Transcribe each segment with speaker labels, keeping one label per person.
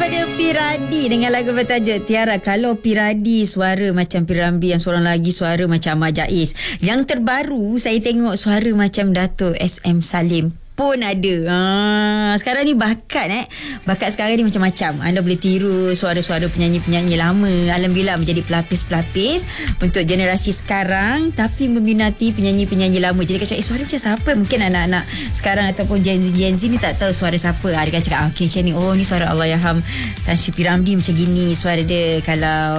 Speaker 1: daripada Piradi dengan lagu bertajuk Tiara. Kalau Piradi suara macam Piramli, yang seorang lagi suara macam Ahmad Jais. Yang terbaru saya tengok suara macam Dato' SM Salim pun ada. Sekarang ni bakat bakat sekarang ni macam-macam. Anda boleh tiru suara-suara penyanyi-penyanyi lama. Alhamdulillah menjadi pelapis-pelapis untuk generasi sekarang, tapi meminati penyanyi-penyanyi lama. Jadi kata suara macam siapa? Mungkin anak-anak sekarang ataupun Gen Z ni tak tahu suara siapa. Dia kan cakap okay, macam ni, oh ni suara Allahyarham Tan Sri Piramli macam gini suara dia. Kalau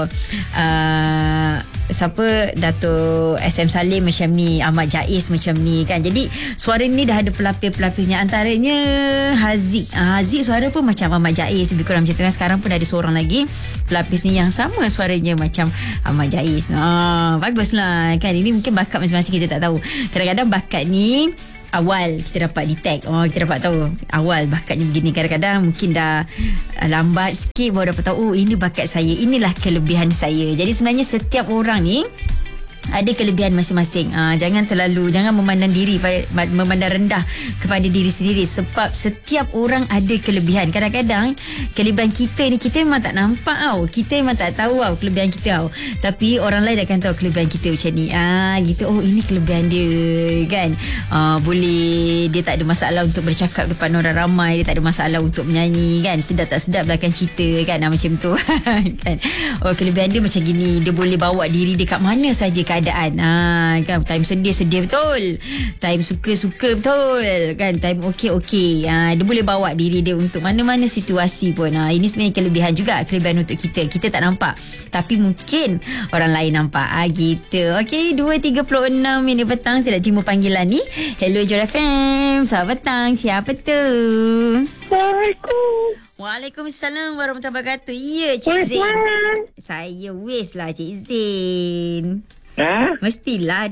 Speaker 1: siapa, Dato' SM Salim macam ni, Ahmad Jais macam ni kan. Jadi suara ni dah ada pelapis-pelapisnya. Antaranya Haziq. Haziq suara pun macam Ahmad Jais, lebih kurang macam tu kan. Sekarang pun ada seorang lagi pelapis ni yang sama suaranya macam Ahmad Jais. Baguslah kan. Ini mungkin bakat masing-masing, kita tak tahu. Kadang-kadang bakat ni awal kita dapat detect, kita dapat tahu awal bakatnya begini. Kadang-kadang mungkin dah lambat sikit baru dapat tahu, ini bakat saya, inilah kelebihan saya. Jadi sebenarnya setiap orang ni ada kelebihan masing-masing. Jangan memandang memandang rendah kepada diri sendiri, sebab setiap orang ada kelebihan. Kadang-kadang kelebihan kita ni kita memang tak nampak kita memang tak tahu kelebihan kita tapi orang lain akan tahu kelebihan kita macam ni. Gitu, oh ini kelebihan dia kan. Boleh, dia tak ada masalah untuk bercakap depan orang ramai, dia tak ada masalah untuk menyanyi kan. Sedap tak sedap lah kan cerita kan, macam tu kan. Oh kelebihan dia macam gini, dia boleh bawa diri dia kat mana saja keadaan. Kan, time sedih betul, time suka betul kan, time okey. Dia boleh bawa diri dia untuk mana-mana situasi pun. Ini sebenarnya kelebihan juga, kelebihan untuk kita tak nampak tapi mungkin orang lain nampak. Gitu. Okey, 2.36 minit petang. Saya nak terima panggilan ni. Hello Jor FM, selamat petang. Siapa tu?
Speaker 2: Assalamualaikum.
Speaker 1: Waalaikumsalam warahmatullahi wabarakatuh. Ya, Cik Zain. Saya Wis lah, Cik Zain. Mestilah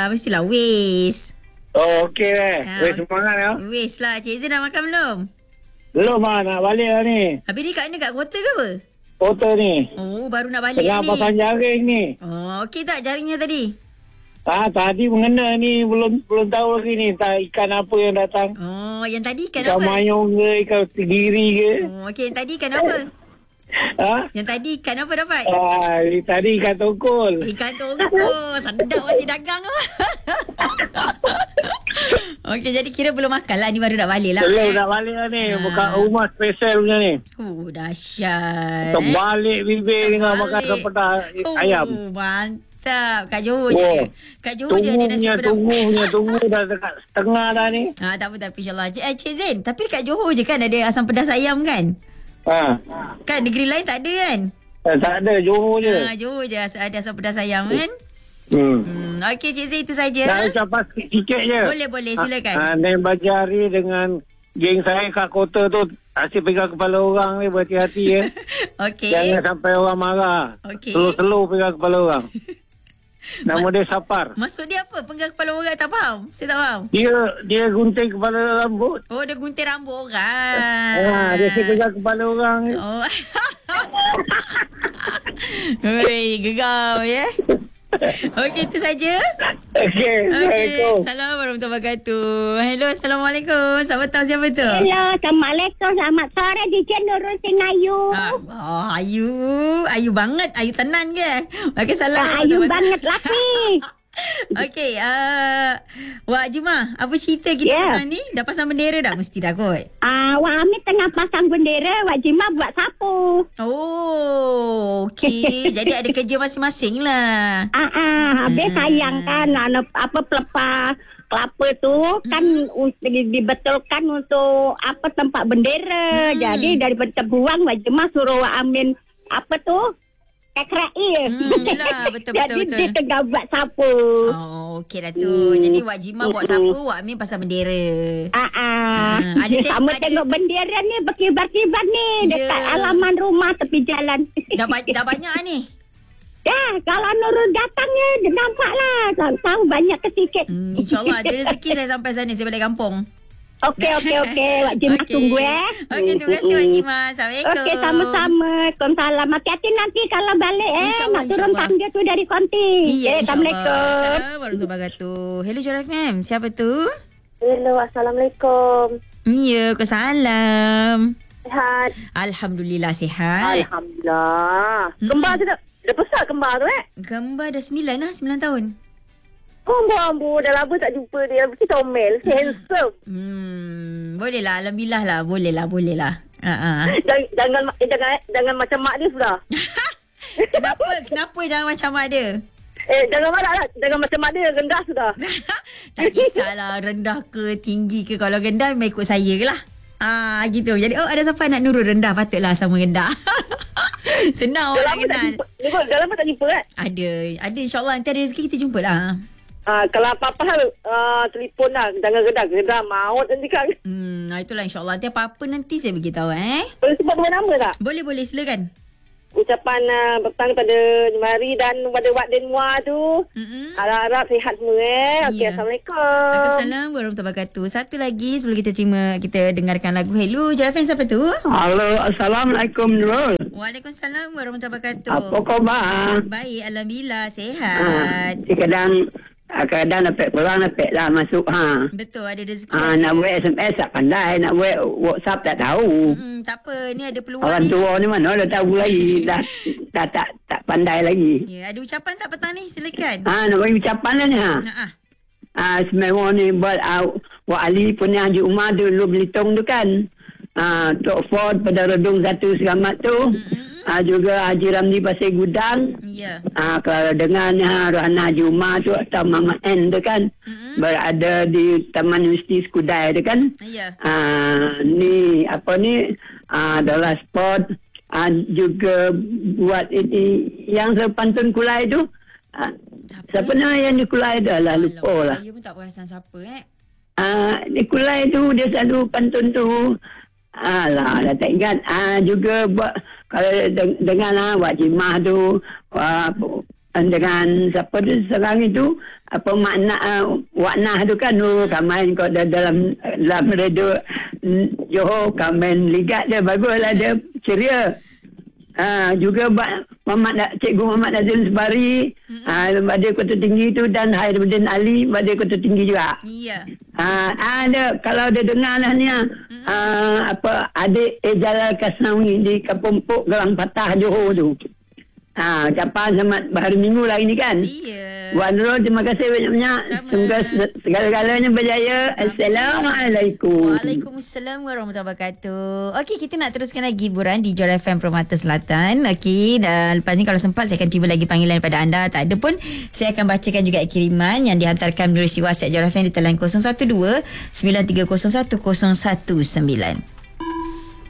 Speaker 1: Wis.
Speaker 2: Oh, okey lah. Wis semangat ya.
Speaker 1: Wis lah. Cik Zain dah makan belum?
Speaker 2: Belum lah, nak balik lah ni.
Speaker 1: Habis ni kat mana? Kat kota ke apa?
Speaker 2: Kota ni.
Speaker 1: Oh, baru nak balik
Speaker 2: tengah
Speaker 1: ni.
Speaker 2: Tengah pasang jaring ni.
Speaker 1: Oh, okey tak jaringnya tadi?
Speaker 2: Tadi mengena ni, belum tahu lagi ni ikan apa yang datang.
Speaker 1: Oh, yang tadi ikan
Speaker 2: apa? Ikan mayung ke, ikan tenggiri ke.
Speaker 1: Oh, okey, yang tadi ikan apa? Yang tadi ikan apa dapat?
Speaker 2: Tadi ikan tongkol.
Speaker 1: Ikan tongkol. Sedap masih dagang apa? Okey, jadi kira belum makan lah. Ni baru nak balik lah.
Speaker 2: Belum nak balik lah ni. Buka rumah special punya ni.
Speaker 1: Dahsyat.
Speaker 2: Terbalik bibir dengan makan sepedah ayam.
Speaker 1: Mantap. Kat Johor je. Kat Johor je ada nasi pedang.
Speaker 2: Tunggu dah dekat setengah dah ni.
Speaker 1: Tak apa, tapi insyaAllah. Cik Zain, tapi kat Johor je kan ada asam pedas ayam kan? Kan negeri lain tak ada kan?
Speaker 2: Tak ada, Johor je.
Speaker 1: Johor je ada asam pedas ayam kan? Okey Cik Zain, itu saja.
Speaker 2: Nak ucapan sikit je.
Speaker 1: Boleh, silakan.
Speaker 2: Nen Bajari dengan geng saya kat kota tu asyik pegang kepala orang ni, berhati-hati ya.
Speaker 1: Okey.
Speaker 2: Jangan sampai orang marah.
Speaker 1: Okey.
Speaker 2: Slow pegang kepala orang. Nama dia Sapar.
Speaker 1: Maksud dia apa? Pegang kepala orang, tak faham. Saya tak faham.
Speaker 2: Dia gunting kepala rambut.
Speaker 1: Oh, dia gunting rambut orang.
Speaker 2: Dia asyik pegang kepala orang ni.
Speaker 1: Oh. Hei, gegar ya. Okey, itu saja.
Speaker 2: Okey. Assalamualaikum.
Speaker 1: Assalamualaikum warahmatullahi wabarakatuh. Hello, Assalamualaikum. Selamat petang, siapa tu?
Speaker 3: Hello, Assalamualaikum. Selamat sore DJ Nurul Sinayu.
Speaker 1: Ayu banget. Ayu tenan ke? Okey, salam.
Speaker 3: Ayu banget laki.
Speaker 1: Okey, Wak Jumah, apa cerita kita petang ni? Dah pasang bendera dah? Mesti dah kot.
Speaker 3: Wak Amit tengah pasang bendera, Wak Jumah buat sapu.
Speaker 1: Oh, okey. Jadi ada kerja masing-masing lah.
Speaker 3: Habis sayang kan, pelepah kelapa tu kan dibetulkan untuk tempat bendera. Jadi daripada terbuang, Wak Jumah suruh Wak Amin Kekrai.
Speaker 1: Yelah, betul.
Speaker 3: Jadi dia tengah buat sapu.
Speaker 1: Oh, okey dah tu. Jadi Wak Jimah buat sapu, Wak Amin pasang bendera.
Speaker 3: Ada sama tengok bendera ni berkibar-kibar ni dekat halaman rumah tepi jalan.
Speaker 1: Dah banyak ni.
Speaker 3: Kalau Nurul datangnya dia nampak lah. Tahu banyak ke sikit.
Speaker 1: InsyaAllah ada rezeki saya sampai sana. Saya balik kampung.
Speaker 3: Okey. Wak Jimah tunggu
Speaker 1: Okey, terima kasih Wak Jimah. Assalamualaikum.
Speaker 3: Okey, sama-sama. Waalaikumsalam. Hati-hati nanti kalau balik nak turun tangga tu dari konti. Assalamualaikum.
Speaker 1: Assalamualaikum warahmatullahi wabarakatuh. Hello Jor FM. Siapa tu?
Speaker 4: Hello, Assalamualaikum.
Speaker 1: Ya, Waalaikumsalam.
Speaker 3: sihat.
Speaker 1: Alhamdulillah sihat.
Speaker 3: Alhamdulillah. Kembar tu dah besar kembar tu
Speaker 1: Kembar dah 9 tahun.
Speaker 3: Ambo, dah lama tak jumpa dia. Mesti comel, handsome.
Speaker 1: Boleh lah, alhamdulillah lah. Boleh lah.
Speaker 3: Jangan macam mak dia sudah.
Speaker 1: Kenapa jangan macam mak dia?
Speaker 3: Jangan marah lah. Jangan macam mak dia, rendah sudah.
Speaker 1: Tak kisahlah rendah ke tinggi ke. Kalau rendah memang ikut saya ke lah. Gitu. Jadi ada siapa nak nurul rendah, patutlah sama rendah. Senang orang kenal.
Speaker 3: Dah lama tak jumpa kan?
Speaker 1: Ada insyaAllah nanti ada rezeki kita jumpa lah.
Speaker 3: Kalau apa-apa hal telefon lah. Jangan redah maut nanti kan.
Speaker 1: Itulah insyaAllah. Nanti apa-apa nanti saya beritahu.
Speaker 3: Boleh sebut dua nama tak?
Speaker 1: Boleh silakan.
Speaker 3: Ucapan petang pada Jumari dan pada Wak Denwa tu. Harap-harap sihat semua. Okey, Assalamualaikum.
Speaker 1: Waalaikumsalam warahmatullahi wabarakatuh. Satu lagi sebelum kita dengarkan lagu Hello Jaya FM, siapa tu?
Speaker 2: Halo, Assalamualaikum Nurul.
Speaker 1: Waalaikumsalam warahmatullahi wabarakatuh.
Speaker 2: Apa khabar?
Speaker 1: Baik, alhamdulillah sihat.
Speaker 2: Kadang dapat perang dapat lah masuk
Speaker 1: Betul, ada rezeki.
Speaker 2: Nak buat SMS tak pandai, nak buat WhatsApp tak tahu.
Speaker 1: Tak apa, ni ada peluang.
Speaker 2: Orang tua ni mana dah tahu lagi. dah tak pandai lagi.
Speaker 1: Ya, ada ucapan tak petang ni? Silakan.
Speaker 2: Nak bagi ucapan lah ni semua ni buat Wak Ali punya Haji Umar tu Lu Belitung tu kan. Tok Ford pada Redung 1 Seramat tu. Juga Haji Ramli Pasir Gudang.
Speaker 1: Ya.
Speaker 2: Kalau dengan Rohana Haji Umar tu atau Mama N tu kan. Berada di Taman Universiti Skudai tu kan.
Speaker 1: Ya.
Speaker 2: Ni adalah sport. Juga buat ini yang sepantun Kulai tu. Siapa nama yang di Kulai tu lah, lupa lah.
Speaker 1: Saya pun tak perasan siapa
Speaker 2: Di Kulai tu dia selalu pantun tu. Dah tak ingat. Juga buat kalau dengan Wak Jimah tu, dengan siapa tu serang itu, apa makna Wak Nah tu kan, kamen kau dalam radio Johor, kamen ligat dia baguslah, dia ceria. Juga Cikgu Muhammad Nazil Sebari, Badir Kota Tinggi tu, dan Hairuddin Ali Badir Kota Tinggi juga.
Speaker 1: Ya.
Speaker 2: Kalau dia dengar lah ni adik Jalal Kasnawi di Kampung Pok Gelang Patah Johor tu. Ucapan selamat hari Minggu lah ini kan.
Speaker 1: Iya.
Speaker 2: Wan Nurul, terima kasih banyak-banyak. Semoga segala-galanya berjaya. Assalamualaikum.
Speaker 1: Waalaikumsalam warahmatullahi wabarakatuh. Okey, kita nak teruskan lagi hiburan di Jor FM Permata Selatan. Okey, dan lepas ni kalau sempat saya akan cuba lagi panggilan daripada anda. Tak ada pun saya akan bacakan juga kiriman yang dihantarkan melalui WhatsApp Jor FM di talian 012 9301 019.